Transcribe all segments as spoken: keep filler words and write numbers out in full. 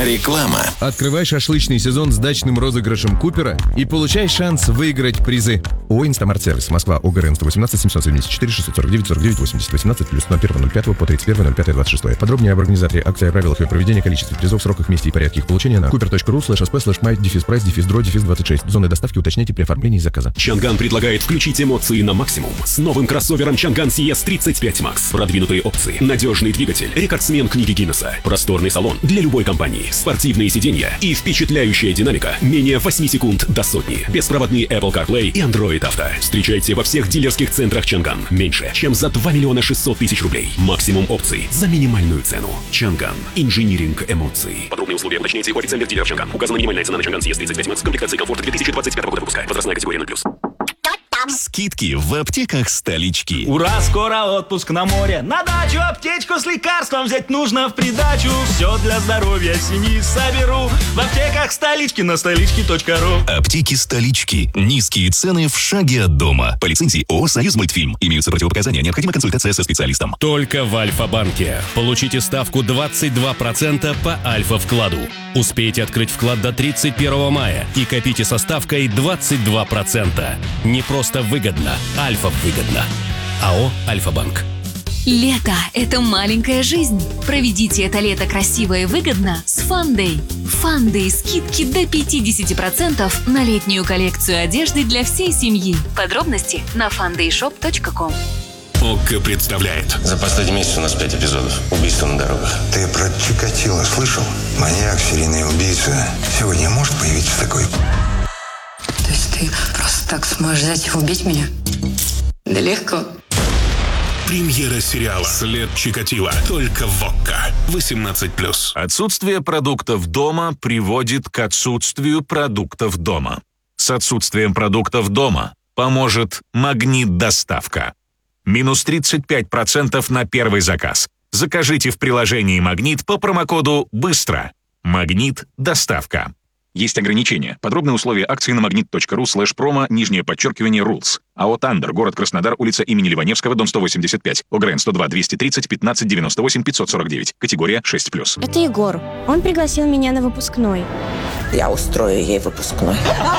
Реклама. Открывай шашлычный сезон с дачным розыгрышем Купера и получай шанс выиграть призы. ООО «Инстамарт-сервис», Москва, ОГРН сто восемнадцать семьсот семьдесят четыре шестьсот сорок девять сорок девять восемьдесят, восемнадцать плюс, ноль первого ноль пятого по тридцать первое ноль пятое двадцать шестое. Подробнее об организаторе акции, о правилах ее проведения, количестве призов, сроках, месте и порядке их получения на купер.ру слэш асп слэш май дефис прайс дефис дро дефис двадцать шесть. Зоны доставки уточняйте при оформлении заказа. Чанган предлагает включить эмоции на максимум с новым кроссовером Чанган си эс тридцать пять макс. Продвинутые опции, надежный двигатель, рекордсмен книги Гиннесса, просторный салон для любой компании, спортивные сиденья и впечатляющая динамика менее восемь секунд до сотни. Беспроводные Apple CarPlay и Android Auto. Встречайте во всех дилерских центрах Чанган. Меньше, чем за два миллиона шестьсот тысяч рублей. Максимум опций за минимальную цену. Чанган. Инжиниринг эмоций. Подробные условия уточняйте у официальных дилеров Чанган. Указана минимальная цена на Чанган си эс тридцать пять макс. Комплектации комфорта две тысячи двадцать пятого года выпуска. Возрастная категория ноль плюс. Скидки в аптеках столички. Ура, скоро отпуск на море. На дачу аптечку с лекарством взять нужно в придачу. Все для здоровья семьи соберу в аптеках столички на столички точка ру. Аптеки столички. Низкие цены в шаге от дома. По лицензии ООО «Союзмультфильм». Имеются противопоказания. Необходима консультация со специалистом. Только в Альфа-банке. Получите ставку двадцать два процента по Альфа-вкладу. Успейте открыть вклад до тридцать первого мая и копите со ставкой двадцать два процента. Не просто выгодно, Альфа-выгодно. АО «Альфа-банк». Лето – это маленькая жизнь. Проведите это лето красиво и выгодно с Фандэй. Фандэй – скидки до пятьдесят процентов на летнюю коллекцию одежды для всей семьи. Подробности на фандэй шоп точка ком. ОККО представляет. За последний месяц у нас пять эпизодов. Убийства на дорогах. Ты про Чикатило слышал? Маньяк, серийный убийца. Сегодня может появиться такой. То есть ты просто так сможешь взять и убить меня? Да легко. Премьера сериала «След Чикатило» только в ОККО. восемнадцать плюс. Отсутствие продуктов дома приводит к отсутствию продуктов дома. С отсутствием продуктов дома поможет «Магнит-доставка». Минус тридцать пять процентов на первый заказ. Закажите в приложении «Магнит» по промокоду «Быстро». «Магнит-доставка». Есть ограничения. Подробные условия акции на магнит.ру слэш промо, нижнее подчеркивание, рулс. АО «Тандер», город Краснодар, улица имени Ливаневского, дом сто восемьдесят пять. ОГРН сто два двести тридцать пятнадцать девяносто восемь пятьсот сорок девять. Категория шесть плюс. Это Егор. Он пригласил меня на выпускной. Я устрою ей выпускной.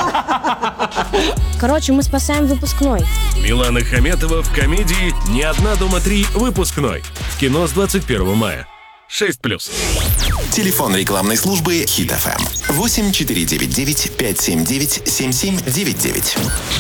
Короче, мы спасаем выпускной. Милана Хаметова в комедии «Не одна дома три. Выпускной». В кино с двадцать первого мая. шесть плюс. Телефон рекламной службы Хит эф эм восемь четыре девять девять пять семь девять семь семь девять девять.